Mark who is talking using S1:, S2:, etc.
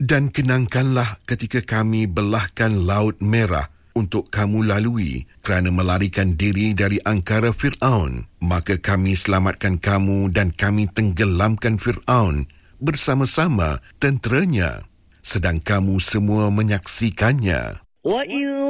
S1: Dan kenangkanlah ketika kami belahkan Laut Merah untuk kamu lalui kerana melarikan diri dari angkara Fir'aun. Maka kami selamatkan kamu dan kami tenggelamkan Fir'aun bersama-sama tenteranya, sedang kamu semua menyaksikannya.